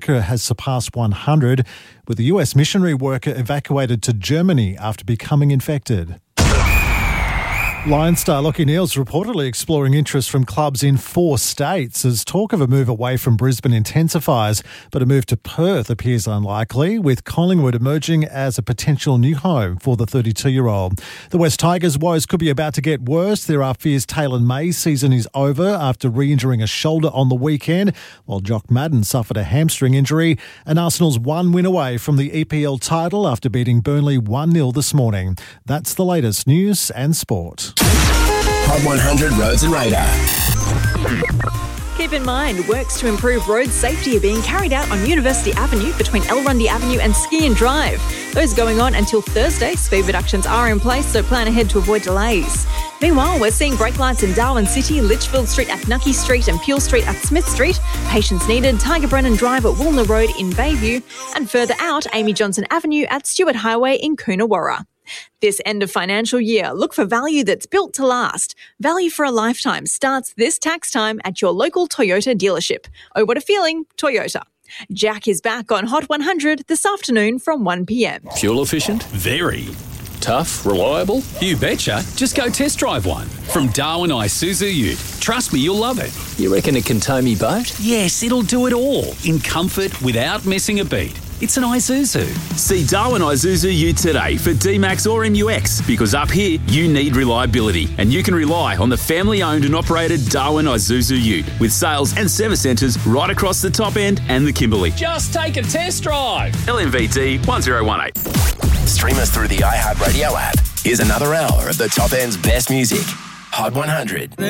has surpassed 100, with a US missionary worker evacuated to Germany after becoming infected. Lions star Lachie Neale's reportedly exploring interest from clubs in 4 states as talk of a move away from Brisbane intensifies, but a move to Perth appears unlikely, with Collingwood emerging as a potential new home for the 32-year-old. The West Tigers' woes could be about to get worse. There are fears Taylor May's season is over after re-injuring a shoulder on the weekend, while Jock Madden suffered a hamstring injury, and Arsenal's 1 win away from the EPL title after beating Burnley 1-0 this morning. That's the latest news and sport. Hot 100 Roads and Radar. Keep in mind, works to improve road safety are being carried out on University Avenue between El Rundy Avenue and Skian Drive. Those going on until Thursday. Speed reductions are in place, so plan ahead to avoid delays. Meanwhile, we're seeing brake lights in Darwin City, Litchfield Street at Nucky Street and Peel Street at Smith Street. Patience needed, Tiger Brennan Drive at Woolner Road in Bayview. And further out, Amy Johnson Avenue at Stewart Highway in Coonawarra. This end of financial year, look for value that's built to last. Value for a lifetime starts this tax time at your local Toyota dealership. Oh, what a feeling, Toyota. Jack is back on Hot 100 this afternoon from 1 p.m. Fuel efficient? Very. Tough? Reliable? You betcha. Just go test drive one. From Darwin Isuzu Ute. Trust me, you'll love it. You reckon it can tow me boat? Yes, it'll do it all. In comfort, without missing a beat. It's an Isuzu. See Darwin Isuzu Ute today for D-Max or MUX, because up here, you need reliability, and you can rely on the family-owned and operated Darwin Isuzu Ute, with sales and service centres right across the top end and the Kimberley. Just take a test drive. LMVT 1018. Stream us through the iHeartRadio app. Here's another hour of the top end's best music. Hot 100.